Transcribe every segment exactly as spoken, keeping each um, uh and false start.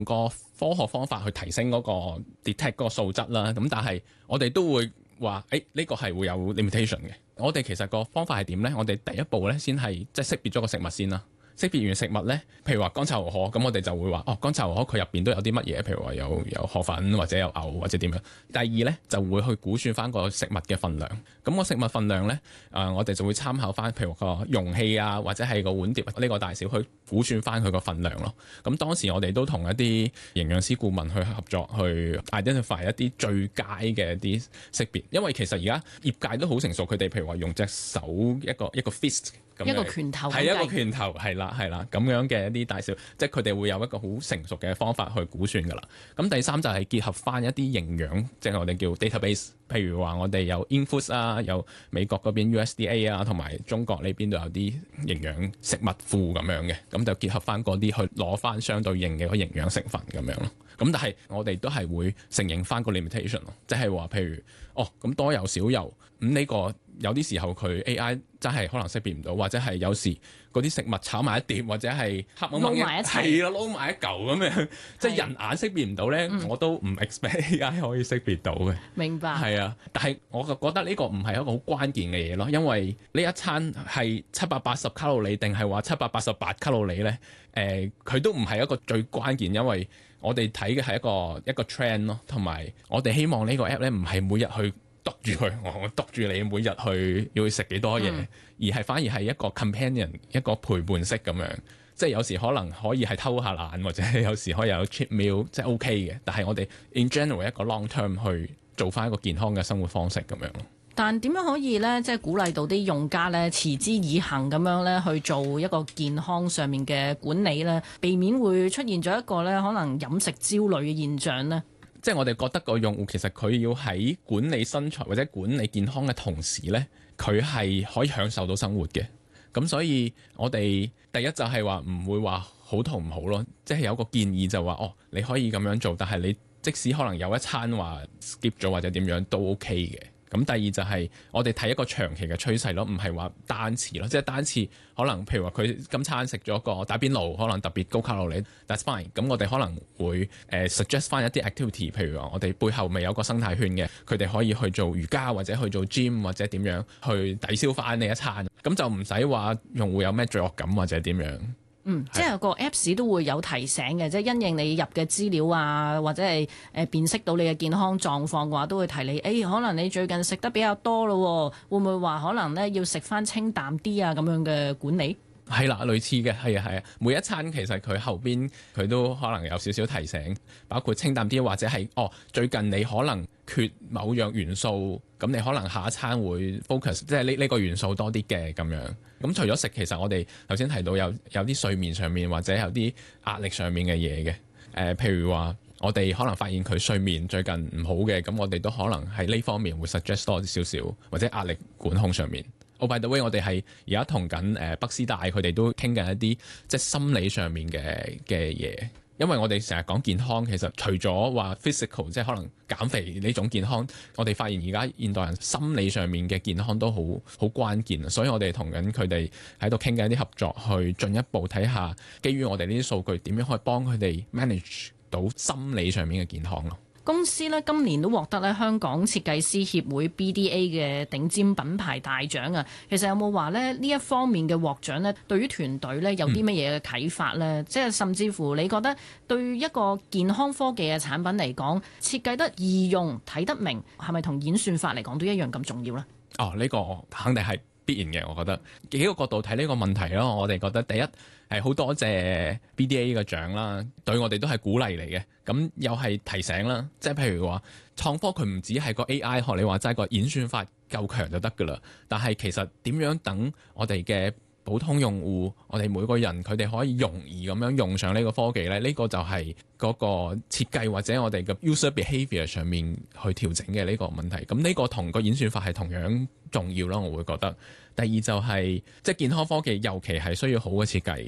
個科學方法去提升嗰個 detect 嗰個素質啦。咁但係我哋都會話，誒呢個係會有 limitation 嘅。我哋其實個方法係點呢？我哋第一步呢，先係即係識別咗個食物先啦。識別完食物呢，譬如話乾炒牛河，咁我哋就會話哦，乾炒牛河佢入邊都有啲乜嘢，譬如話有有河粉或者有牛或者點樣。第二呢，就會去估算翻個食物嘅分量。咁個食物分量呢，誒、呃、我哋就會參考翻譬如個容器啊，或者係個碗碟呢個大小去估算翻佢個分量咯。咁當時我哋都同一啲營養師顧問去合作，去 identify 一啲最佳嘅一啲識別。因為其實而家業界都好成熟，佢哋譬如話用隻手一個一個 fist。 一個拳頭係一個拳頭，係啦係啦咁樣嘅一啲大小，即係佢哋會有一個好成熟嘅方法去估算㗎啦。咁第三就係結合翻一啲營養，即係我哋叫 database。譬如話我哋有 Infus 啊，有美國嗰邊 U S D A 啊，同埋中國呢邊都有啲營養食物庫咁樣嘅，咁就結合翻嗰啲去攞翻相對應嘅個營養成分咁樣咯。咁但係我哋都係會承認翻個 limitation 咯，即係話譬如哦咁多油少油咁呢個。有啲時候佢 A I 真係可能識別唔到，或者係有時嗰啲食物炒埋一碟，或者係黑掹掹嘅，係啦，撈埋一嚿咁樣，即係人眼識別唔到咧，嗯、我都唔 expect A I 可以識別到嘅。 明白。係啊，但係我就覺得呢個唔係一個好關鍵嘅嘢咯，因為呢一餐係七百八十卡路里定係話七百八十八卡路里咧？誒、呃，佢都唔係一個最關鍵，因為我哋睇嘅係一個一個 trend 咯，同埋我哋希望呢個 app 咧唔係每日去。督住佢，我督住你每日去要去食幾多嘢，嗯、而係反而係一個 companion 一個陪伴式咁樣，即係有時可能可以係偷下懶，或者有時可以有 cheat meal，即係 OK 嘅。但係我哋 in general 一個 long term 去做翻一個健康嘅生活方式咁樣咯。 但點樣可以咧，即係鼓勵到啲用家咧持之以恆咁樣咧去做一個健康上面嘅管理咧，避免會出現咗一個咧可能飲食焦慮嘅現象咧？ 即係我哋覺得個用戶其實佢要喺管理身材或者管理健康嘅同時呢，佢係可以享受到生活嘅。咁所以我哋第一就係話唔會話好同唔好咯，即係有個建議就話哦，你可以咁樣做，但係你即使可能有一餐話 skip 咗或者點樣都 OK 嘅。咁第二就係我哋睇一個長期嘅趨勢咯，唔係話單次咯，即係單次可能譬如話佢今餐食咗個打邊爐，可能特別高卡路里 ，that's fine。咁我哋可能會誒、呃、suggest 翻一啲 activity，譬如話我哋背後咪有個生態圈嘅，佢哋可以去做瑜伽或者去做 gym 或者點樣去抵消翻呢一餐，咁就唔使話用戶有咩罪惡感或者點樣。 嗯，即係個 Apps 都會有提醒嘅，即係因應你入嘅資料啊，或者係誒辨識到你嘅健康狀況嘅話，都會提你，誒、欸、可能你最近食得比較多咯，會唔會話可能咧要食翻清淡啲啊咁樣嘅管理？ 係啦，類似嘅，係啊係啊，每一餐其實佢後邊佢都可能有少少提醒，包括清淡啲或者係哦最近你可能缺某樣元素，咁你可能下一餐會 focus 即係呢呢個元素多啲嘅咁樣。咁除咗食，其實我哋頭先提到有有啲睡眠上面或者有啲壓力上面嘅嘢嘅，誒、呃、譬如話我哋可能發現佢睡眠最近唔好嘅，咁我哋都可能喺呢方面會 suggest 多少少，或者壓力管控上面。Oh by the way，我哋係而家同緊誒北師大佢哋都傾緊一啲即係心理上面嘅嘅嘢，因為我哋成日講健康，其實除咗話 physical 即係可能減肥呢種健康，我哋發現而家現代人心理上面嘅健康都好好關鍵，所以我哋同緊佢哋喺度傾緊一啲合作，去進一步睇下基於我哋呢啲數據點樣可以幫佢哋 manage 到心理上面嘅健康咯。 公司咧今年都獲得咧香港設計師協會 B D A 嘅頂尖品牌大獎啊！其實有冇話咧呢一方面嘅獲獎咧，對於團隊咧有啲乜嘢嘅啟發咧？嗯、即係甚至乎你覺得對於一個健康科技嘅產品嚟講，設計得易用、睇得明，係咪同演算法嚟講都一樣咁重要咧？哦， 呢、呢個肯定係必然嘅，我覺得幾個角度睇呢個問題咯。我哋覺得第一係好多謝 B D A 嘅獎啦，對我哋都係鼓勵嚟嘅。咁又係提醒啦，即係譬如話創科佢唔止係個 A I 學你話齋個演算法夠強就得㗎啦。但係其實點樣等我哋嘅普通用戶，我哋每個人佢哋可以容易咁樣用上呢個科技咧，呢、呢個就係嗰個設計或者我哋嘅 user behaviour 上面去調整嘅呢個問題。咁呢個同個演算法係同樣重要啦，我會覺得。第二就係、是、即係健康科技，尤其係需要好嘅設計嘅。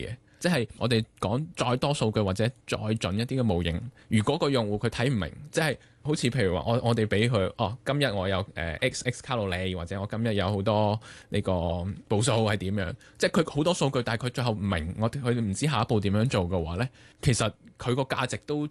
即係我哋講再多數據或者再準一啲嘅模型，如果個用戶佢睇唔明，即係好似譬如話我我哋俾佢哦，今日我有誒、呃、X X 卡路里，或者我今日有好多呢個步數係點樣，即係佢好多數據，但係佢最後唔明，我佢唔知下一步點樣做嘅話咧，其實佢個價值都